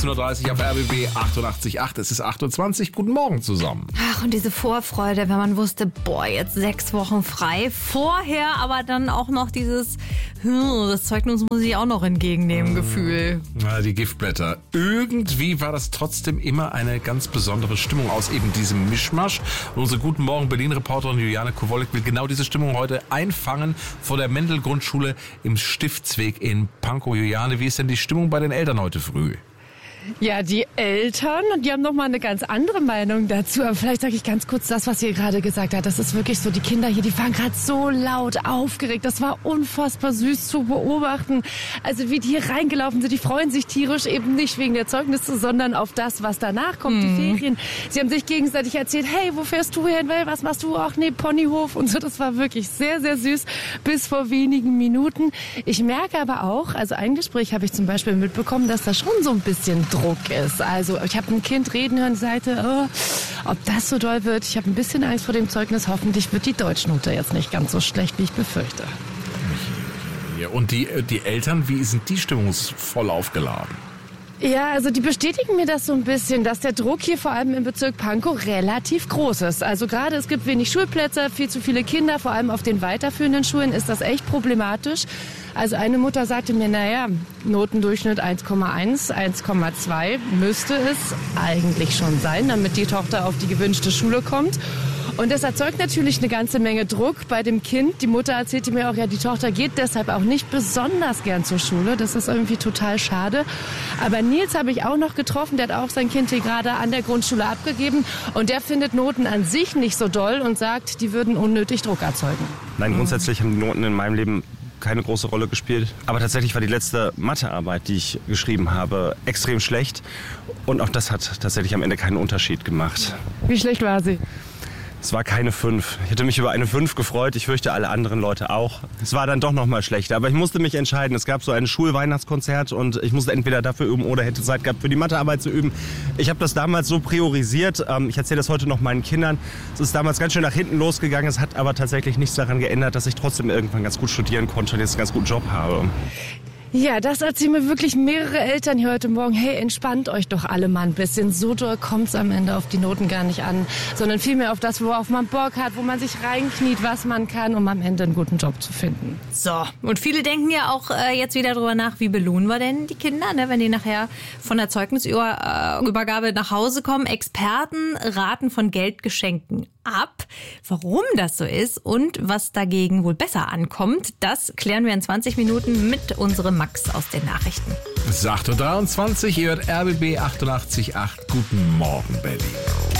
19:30 Uhr auf RBB 88.8. Es ist 8:20 Uhr. Guten Morgen zusammen. Ach, und diese Vorfreude, wenn man wusste, boah, jetzt 6 Wochen frei. Vorher aber dann auch noch dieses, das Zeugnis muss ich auch noch entgegennehmen, Gefühl. Ja, die Giftblätter. Irgendwie war das trotzdem immer eine ganz besondere Stimmung aus eben diesem Mischmasch. Und unsere Guten Morgen Berlin-Reporterin Juliane Kowolek will genau diese Stimmung heute einfangen vor der Mendel-Grundschule im Stiftsweg in Pankow. Juliane, wie ist denn die Stimmung bei den Eltern heute früh? Ja, die Eltern, die haben noch mal eine ganz andere Meinung dazu. Aber vielleicht sage ich ganz kurz das, was ihr gerade gesagt habt. Das ist wirklich so, die Kinder hier, die waren gerade so laut aufgeregt. Das war unfassbar süß zu beobachten. Also wie die hier reingelaufen sind, die freuen sich tierisch, eben nicht wegen der Zeugnisse, sondern auf das, was danach kommt, die Ferien. Sie haben sich gegenseitig erzählt, hey, wo fährst du hin? Was machst du? Ach nee, Ponyhof und so. Das war wirklich sehr, sehr süß bis vor wenigen Minuten. Ich merke aber auch, also ein Gespräch habe ich zum Beispiel mitbekommen, dass da schon so ein bisschen Druck ist. Also ich habe ein Kind reden hören, sagte, ob das so doll wird. Ich habe ein bisschen Angst vor dem Zeugnis. Hoffentlich wird die Deutschnote jetzt nicht ganz so schlecht, wie ich befürchte. Und die Eltern, wie sind die stimmungsvoll aufgeladen? Ja, also die bestätigen mir das so ein bisschen, dass der Druck hier vor allem im Bezirk Pankow relativ groß ist. Also gerade es gibt wenig Schulplätze, viel zu viele Kinder, vor allem auf den weiterführenden Schulen ist das echt problematisch. Also eine Mutter sagte mir, Notendurchschnitt 1,1, 1,2 müsste es eigentlich schon sein, damit die Tochter auf die gewünschte Schule kommt. Und das erzeugt natürlich eine ganze Menge Druck bei dem Kind. Die Mutter erzählte mir auch, ja, die Tochter geht deshalb auch nicht besonders gern zur Schule. Das ist irgendwie total schade. Aber Nils habe ich auch noch getroffen, der hat auch sein Kind hier gerade an der Grundschule abgegeben. Und der findet Noten an sich nicht so doll und sagt, die würden unnötig Druck erzeugen. Nein, grundsätzlich haben die Noten in meinem Leben keine große Rolle gespielt. Aber tatsächlich war die letzte Mathearbeit, die ich geschrieben habe, extrem schlecht. Und auch das hat tatsächlich am Ende keinen Unterschied gemacht. Wie schlecht war sie? Es war keine 5. Ich hätte mich über eine 5 gefreut. Ich fürchte, alle anderen Leute auch. Es war dann doch noch mal schlechter. Aber ich musste mich entscheiden. Es gab so ein Schulweihnachtskonzert und ich musste entweder dafür üben oder hätte Zeit gehabt, für die Mathearbeit zu üben. Ich habe das damals so priorisiert. Ich erzähle das heute noch meinen Kindern. Es ist damals ganz schön nach hinten losgegangen. Es hat aber tatsächlich nichts daran geändert, dass ich trotzdem irgendwann ganz gut studieren konnte und jetzt einen ganz guten Job habe. Ja, das erzählen mir wirklich mehrere Eltern hier heute Morgen. Hey, entspannt euch doch alle mal ein bisschen. So doll kommt's am Ende auf die Noten gar nicht an, sondern vielmehr auf das, worauf man Bock hat, wo man sich reinkniet, was man kann, um am Ende einen guten Job zu finden. So, und viele denken ja auch jetzt wieder drüber nach, wie belohnen wir denn die Kinder, ne, wenn die nachher von der Zeugnisübergabe nach Hause kommen. Experten raten von Geldgeschenken ab. Warum das so ist und was dagegen wohl besser ankommt, das klären wir in 20 Minuten mit unserem Max aus den Nachrichten. Es ist 8:23 Uhr, ihr hört RBB 88.8. Guten Morgen, Berlin.